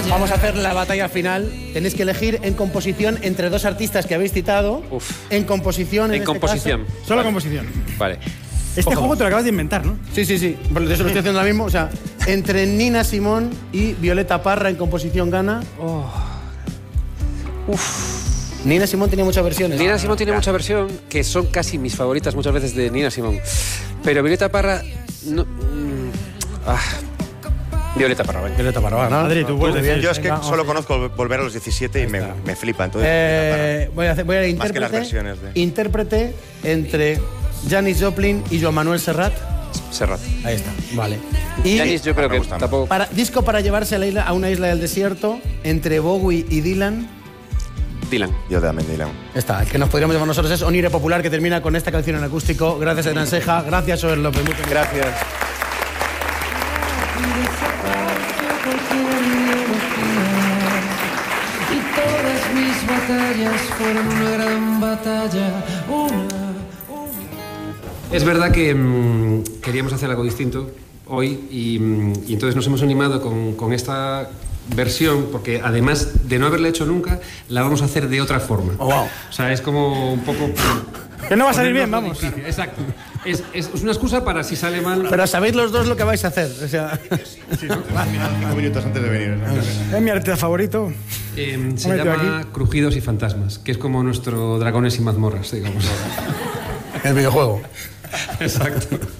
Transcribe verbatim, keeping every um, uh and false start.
Vamos a hacer la batalla final. Tenéis que elegir en composición entre dos artistas que habéis citado. Uf. En composición. En, En este composición. caso. Solo composición. Vale. Este Ojo. juego te lo acabas de inventar, ¿no? Sí, sí, sí. Por eso lo estoy haciendo ahora mismo. O sea, entre Nina Simón y Violeta Parra en composición gana. Oh. Uf. Nina Simón tenía muchas versiones. Nina Simón tiene mucha versión, que son casi mis favoritas muchas veces de Nina Simón. Pero Violeta Parra... No, mm, ah. Violeta Parra, venga. Violeta Parra, ¿no? Adri, tú puedes decir. Yo es que Venga, solo vamos. conozco Volver a los diecisiete y me, me flipa. Entonces, Eh, voy a hacer, voy a ir Más que las intérprete, versiones de- intérprete entre Janis Joplin y Joan Manuel Serrat. Serrat. Ahí está, vale. Y Janis, yo creo me que gusta más. tampoco... para, disco para llevarse a, la isla, a una isla del desierto entre Bowie y Dylan. Dylan. yo también, Dylan. Está, el que nos podríamos llamar nosotros es Onire Popular, que termina con esta canción en acústico. Gracias, Hernán Seja. Gracias, Joel López. Muchas gracias. Y todas mis batallas fueron una gran batalla, una... Es verdad que mmm, queríamos hacer algo distinto hoy y, mmm, y entonces nos hemos animado con, con esta versión porque además de no haberla hecho nunca, la vamos a hacer de otra forma. Oh, wow. O sea, es como un poco... Que no va a salir bien, ponernos vamos. difícil. Exacto. Es, es, es una excusa para si sale mal... Pero sabéis los dos lo que vais a hacer. O sea, Cinco minutos antes de venir. Es mi artista favorito. Eh, se Mételo llama aquí. Crujidos y Fantasmas, que es como nuestro Dragones y Mazmorras, digamos. el videojuego. Exacto.